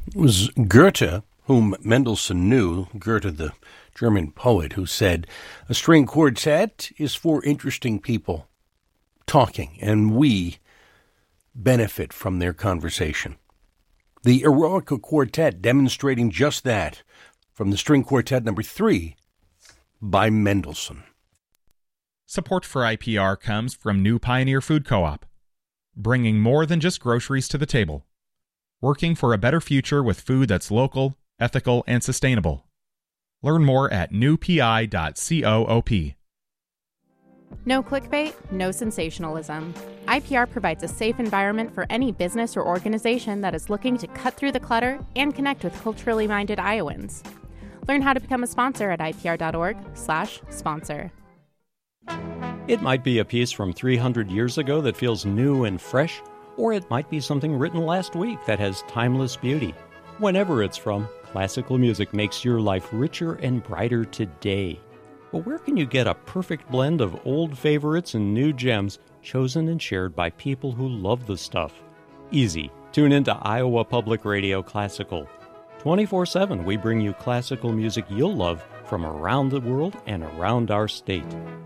It was Goethe, whom Mendelssohn knew, Goethe, the German poet, who said, "A string quartet is for interesting people talking, and we benefit from their conversation." The Eroica Quartet demonstrating just that from the String Quartet number 3 by Mendelssohn. Support for IPR comes from New Pioneer Food Co-op, bringing more than just groceries to the table. Working for a better future with food that's local, ethical, and sustainable. Learn more at newpi.coop. No clickbait, no sensationalism. IPR provides a safe environment for any business or organization that is looking to cut through the clutter and connect with culturally minded Iowans. Learn how to become a sponsor at ipr.org/sponsor. It might be a piece from 300 years ago that feels new and fresh, or it might be something written last week that has timeless beauty. Whenever it's from, classical music makes your life richer and brighter today. But where can you get a perfect blend of old favorites and new gems chosen and shared by people who love the stuff? Easy. Tune into Iowa Public Radio Classical. 24/7 we bring you classical music you'll love from around the world and around our state.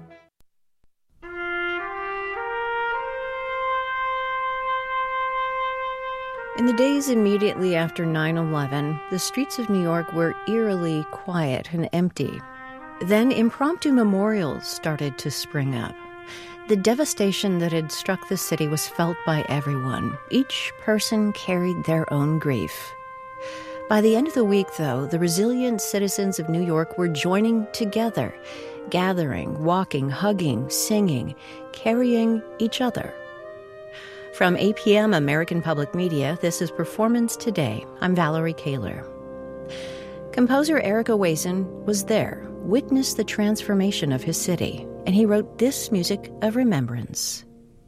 In the days immediately after 9/11, the streets of New York were eerily quiet and empty. Then impromptu memorials started to spring up. The devastation that had struck the city was felt by everyone. Each person carried their own grief. By the end of the week, though, the resilient citizens of New York were joining together, gathering, walking, hugging, singing, carrying each other. From APM American Public Media, this is Performance Today. I'm Valerie Kaler. Composer Eric Owasin was there, witnessed the transformation of his city, and he wrote this music of remembrance.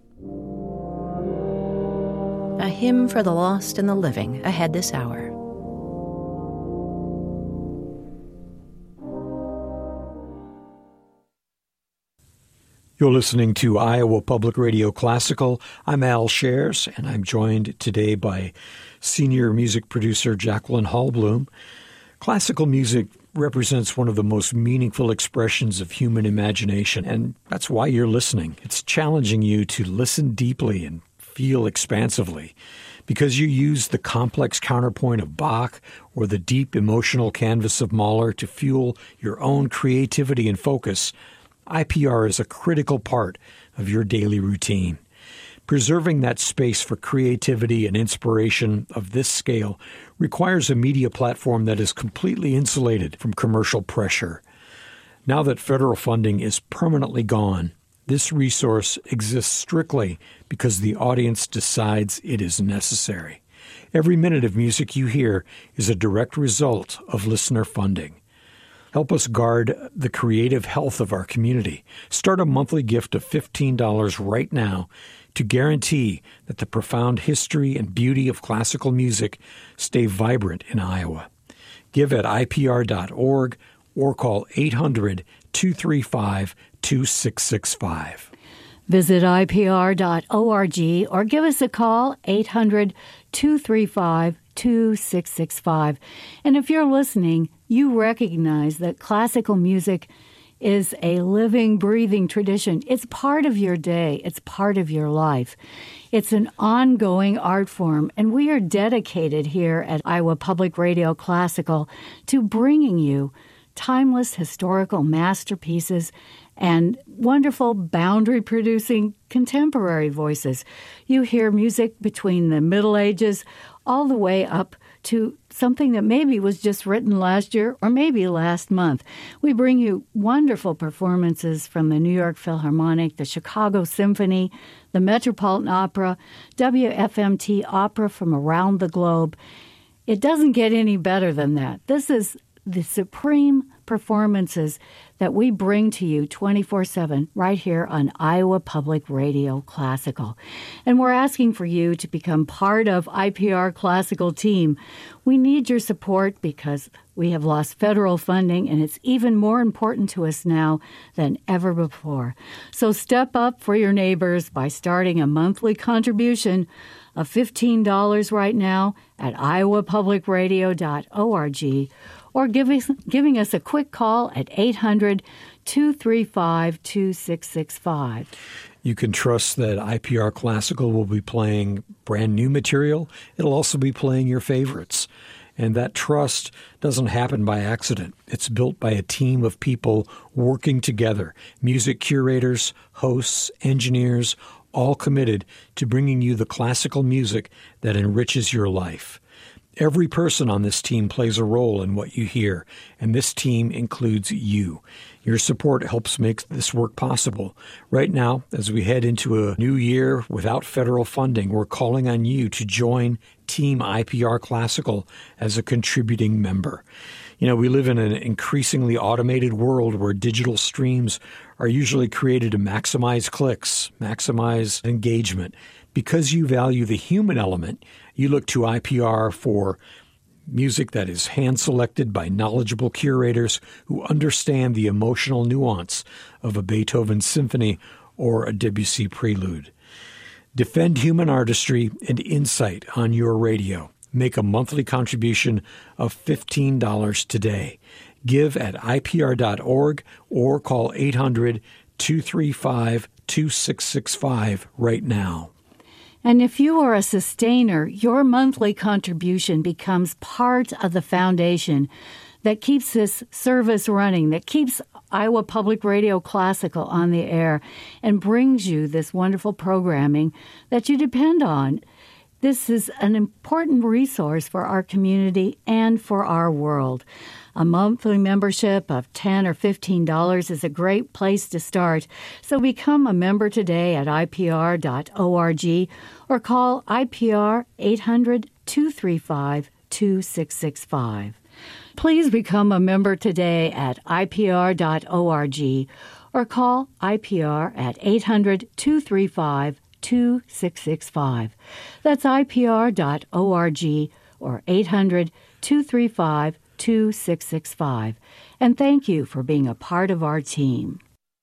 A hymn for the lost and the living ahead this hour. You're listening to Iowa Public Radio Classical. I'm Al Shares, and I'm joined today by senior music producer Jacqueline Hallblum. Classical music represents one of the most meaningful expressions of human imagination, and that's why you're listening. It's challenging you to listen deeply and feel expansively. Because you use the complex counterpoint of Bach or the deep emotional canvas of Mahler to fuel your own creativity and focus, IPR is a critical part of your daily routine. Preserving that space for creativity and inspiration of this scale requires a media platform that is completely insulated from commercial pressure. Now that federal funding is permanently gone, this resource exists strictly because the audience decides it is necessary. Every minute of music you hear is a direct result of listener funding. Help us guard the creative health of our community. Start a monthly gift of $15 right now to guarantee that the profound history and beauty of classical music stay vibrant in Iowa. Give at IPR.org or call 800-235-2665. Visit IPR.org or give us a call, 800-235-2665. And if you're listening, you recognize that classical music is a living, breathing tradition. It's part of your day. It's part of your life. It's an ongoing art form, and we are dedicated here at Iowa Public Radio Classical to bringing you timeless historical masterpieces and wonderful boundary-producing contemporary voices. You hear music between the Middle Ages all the way up to something that maybe was just written last year or maybe last month. We bring you wonderful performances from the New York Philharmonic, the Chicago Symphony, the Metropolitan Opera, WFMT Opera from around the globe. It doesn't get any better than that. This is the supreme performances that we bring to you 24/7 right here on Iowa Public Radio Classical. And we're asking for you to become part of IPR Classical team. We need your support because we have lost federal funding, and it's even more important to us now than ever before. So step up for your neighbors by starting a monthly contribution of $15 right now at iowapublicradio.org or giving us a quick call at 800-235-2665. You can trust that IPR Classical will be playing brand new material. It'll also be playing your favorites. And that trust doesn't happen by accident. It's built by a team of people working together, music curators, hosts, engineers, all committed to bringing you the classical music that enriches your life. Every person on this team plays a role in what you hear, and this team includes you. Your support helps make this work possible. Right now, as we head into a new year without federal funding, we're calling on you to join Team IPR Classical as a contributing member. You know, we live in an increasingly automated world where digital streams are usually created to maximize clicks, maximize engagement. Because you value the human element, you look to IPR for music that is hand-selected by knowledgeable curators who understand the emotional nuance of a Beethoven symphony or a Debussy prelude. Defend human artistry and insight on your radio. Make a monthly contribution of $15 today. Give at IPR.org or call 800-235-2665 right now. And if you are a sustainer, your monthly contribution becomes part of the foundation that keeps this service running, that keeps Iowa Public Radio Classical on the air and brings you this wonderful programming that you depend on. This is an important resource for our community and for our world. A monthly membership of $10 or $15 is a great place to start. So become a member today at IPR.org or call IPR 800-235-2665. Please become a member today at IPR.org or call IPR at 800-235-2665. That's IPR.org or 800-235-2665. And thank you for being a part of our team.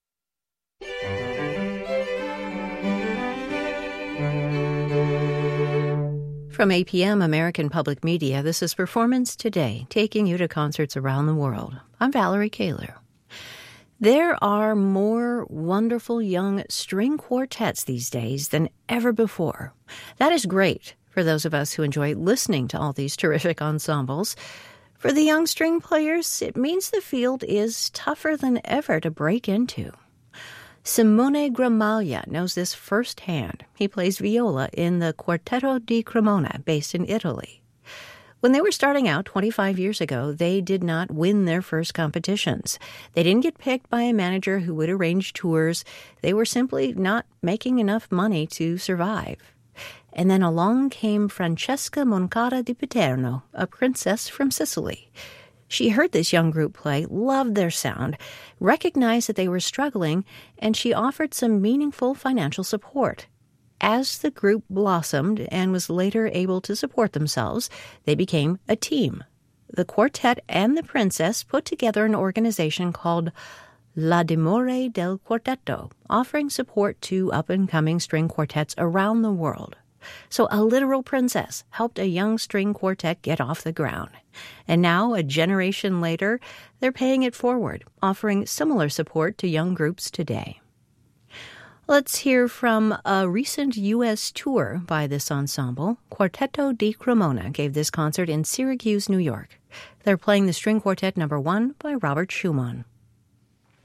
From APM, American Public Media, this is Performance Today, taking you to concerts around the world. I'm Valerie Kaler. There are more wonderful young string quartets these days than ever before. That is great for those of us who enjoy listening to all these terrific ensembles. For the young string players, it means the field is tougher than ever to break into. Simone Gramaglia knows this firsthand. He plays viola in the Quartetto di Cremona, based in Italy. When they were starting out 25 years ago, they did not win their first competitions. They didn't get picked by a manager who would arrange tours. They were simply not making enough money to survive. And then along came Francesca Moncada di Paterno, a princess from Sicily. She heard this young group play, loved their sound, recognized that they were struggling, and she offered some meaningful financial support. As the group blossomed and was later able to support themselves, they became a team. The quartet and the princess put together an organization called La Dimore del Quartetto, offering support to up-and-coming string quartets around the world. So a literal princess helped a young string quartet get off the ground. And now, a generation later, they're paying it forward, offering similar support to young groups today. Let's hear from a recent U.S. tour by this ensemble. Quartetto di Cremona gave this concert in Syracuse, New York. They're playing the String Quartet No. 1 by Robert Schumann.